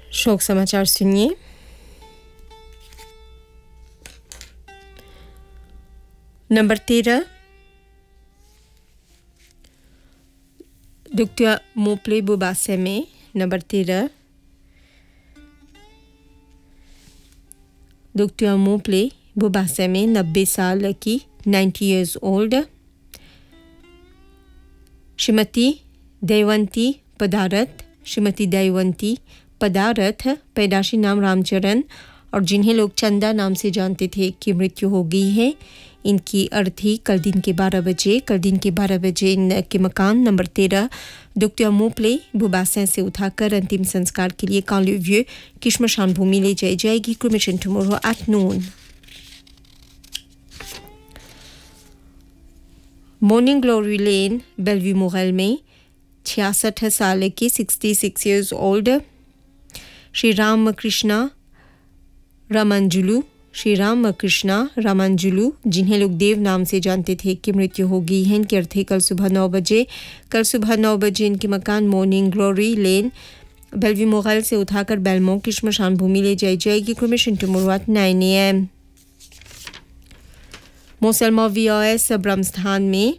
शोक समाचार सुनिए। Number 13 Docteur Mopley Boubasseme, number 13 Docteur Mopley Boubasseme, 90 साल की, 90 years old। श्रीमती देवंती पदारथ, श्रीमती देवंती पदारथ, पैदाशी नाम रामचरण और जिन्हें लोग चंदा नाम से जानते थे, की मृत्यु हो गई है। इनकी अर्थी कल दिन के 12 बजे इनके मकान नंबर 13 डॉक्टर मोपले बुबासें से उठाकर अंतिम संस्कार के लिए कांलिव्यू की श्मशान भूमि ले जाई जाएगी। Cremation tomorrow at noon. Morning glory lane, Belvieu moral में 66 साल के 66 years old श्री रामकृष्णा रामांजुलू, जिन्हें लोग देव नाम से जानते थे, की मृत्यु हो गई है। इनके अर्थे कल सुबह 9 बजे इनके मकान morning glory lane, Belvieu moral से उठाकर बेलमो की श्मशान भूमि ले जाई जाएगी। Cremation tomorrow at 9 AM। मोसलमा VOS ब्रह्मस्थान में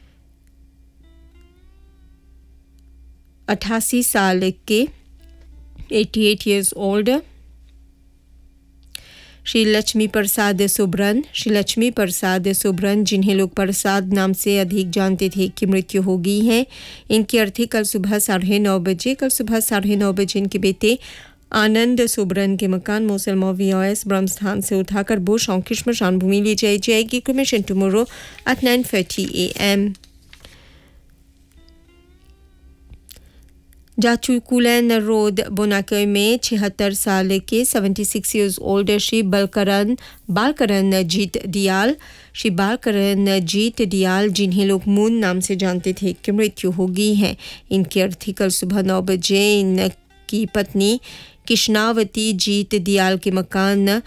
88 साल के 88 years old श्री लक्ष्मी प्रसाद सुब्रन, जिन्हें लोग प्रसाद नाम से अधिक जानते थे, की मृत्यु हो गई है। इनकी अर्थी कल सुबह 9:30 बजे इनके बेटे आनंद सुब्रन के मकान मोसलमा वीओएस ब्रह्मस्थान से उठाकर बोशों की श्मशान भूमि ले जाई जाएगी। Cremation tomorrow at 9:30 AM। जाचुकुलन road बोनाकय में 76 साल के 76 years old श्री बालकरण जीत दियाल, जिन्हें लोग मून नाम से जानते थे, की मृत्यु हो गई है। इनके अर्थी कल सुबह 9 बजे इनकी पत्नी कृष्णावती जीत दियाल के मकान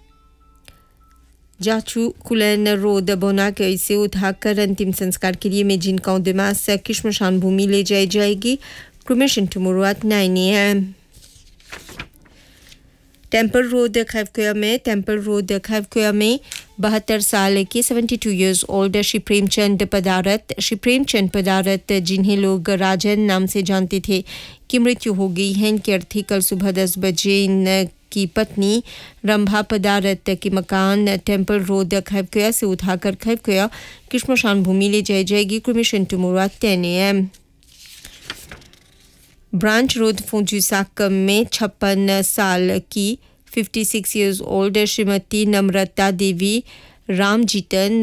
जाचुकुलन रोड बोनाकय से उठाकर अंतिम संस्कार के लिए मेजिनकाउ दिमास की श्मशान भूमि ले जाई जाएगी। Cremation tomorrow at 9 AM। Temple road खैवकोया में 72 साल के 72 years old श्री प्रेमचंद पदारत, जिन्हें लोग राजन नाम से जानते थे, की मृत्यु हो गई है। इनके अर्थी कल सुबह 10 बजे इनकी पत्नी रंभा पदारत के मकान टेम्पल रोड खैवकोया से उठाकर खैवकोया की श्मशान भूमि ले जाई जाएगी। Cremation tomorrow at 10 AM। Branch road फोंजुसाक में 56 साल की 56 years old श्रीमती नम्रता देवी रामजीतन